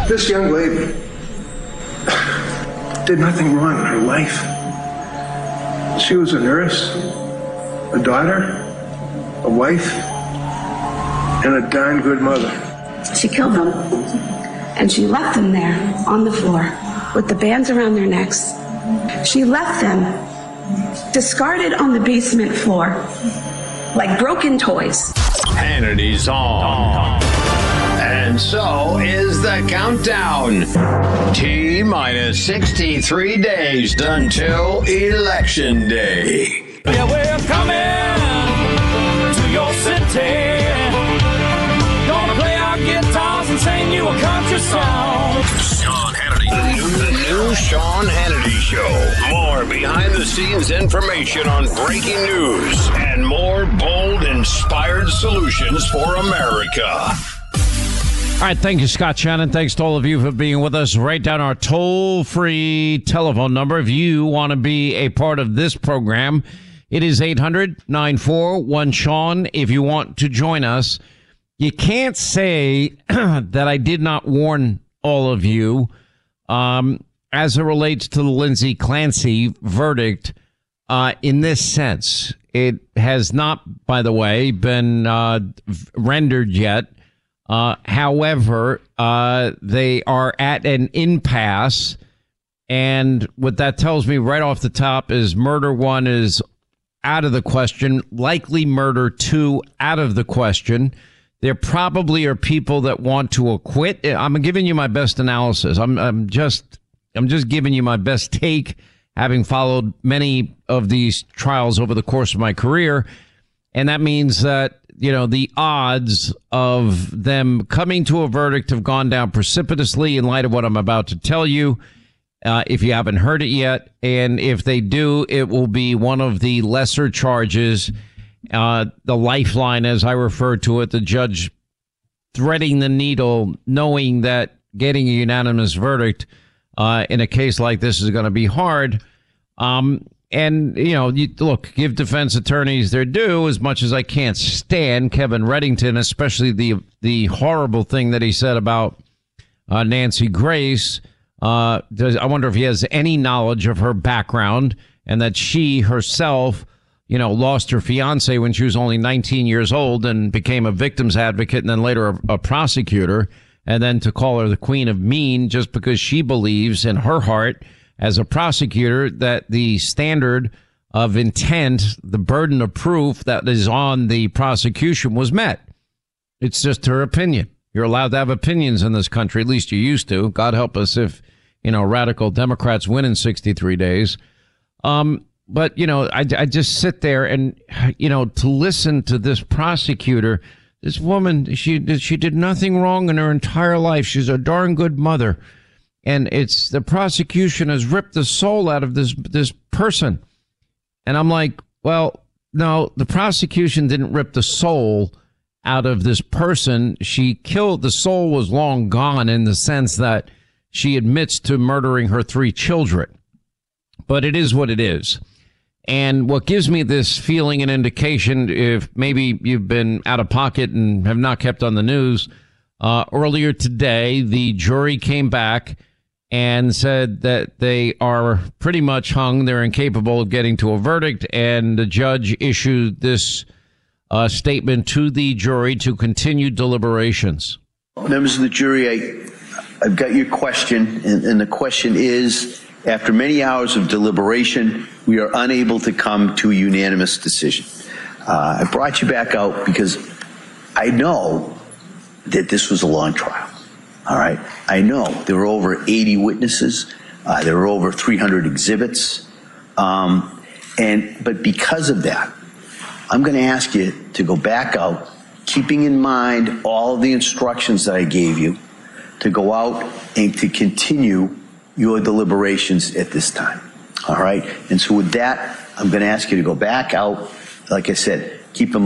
This young lady did nothing wrong in her life. She was a nurse, a daughter, a wife, and a darn good mother. She killed them, and she left them there on the floor with the bands around their necks. She left them discarded on the basement floor like broken toys. Hannity's on. And so is the countdown. T-minus 63 days until Election Day. Yeah, we're coming to your city. Gonna play our guitars and sing you a country song. Sean Hannity. The new Sean Hannity Show. More behind-the-scenes information on breaking news and more bold, inspired solutions for America. All right, thank you, Scott Shannon. Thanks to all of you for being with us. Write down our toll-free telephone number if you want to be a part of this program. It is 800-941-SEAN if you want to join us. You can't say that I did not warn all of you as it relates to the Lindsay Clancy verdict in this sense. It has not, by the way, been rendered yet. However, they are at an impasse, and what that tells me right off the top is murder 1 is out of the question, likely murder 2 out of the question. There probably are people that want to acquit. I'm giving you my best analysis. I'm just giving you my best take, having followed many of these trials over the course of my career, and that means that the odds of them coming to a verdict have gone down precipitously in light of what I'm about to tell you, if you haven't heard it yet. And if they do, it will be one of the lesser charges, the lifeline, as I refer to it, the judge threading the needle, knowing that getting a unanimous verdict in a case like this is going to be hard. And, look, give defense attorneys their due. As much as I can't stand Kevin Reddington, especially the horrible thing that he said about Nancy Grace. I wonder if he has any knowledge of her background and that she herself, lost her fiance when she was only 19 years old and became a victim's advocate and then later a prosecutor. And then to call her the queen of mean just because she believes in her heart as a prosecutor that the standard of intent, the burden of proof that is on the prosecution was met. It's just her opinion. You're allowed to have opinions in this country. At least you used to. God help us if, radical Democrats win in 63 days. But, I just sit there and, to listen to this prosecutor, this woman, she did nothing wrong in her entire life. She's a darn good mother. And it's the prosecution has ripped the soul out of this person. And I'm like, well, no, the prosecution didn't rip the soul out of this person. She killed, the soul was long gone in the sense that she admits to murdering her 3 children. But it is what it is. And what gives me this feeling and indication, if maybe you've been out of pocket and have not kept on the news, earlier today, the jury came back and said that they are pretty much hung. They're incapable of getting to a verdict. And the judge issued this statement to the jury to continue deliberations. Members of the jury, I've got your question. And the question is, after many hours of deliberation, we are unable to come to a unanimous decision. I brought you back out because I know that this was a long trial. All right. I know there were over 80 witnesses. There were over 300 exhibits. But because of that, I'm going to ask you to go back out, keeping in mind all of the instructions that I gave you, to go out and to continue your deliberations at this time. All right. And so with that, I'm going to ask you to go back out. Like I said, keep in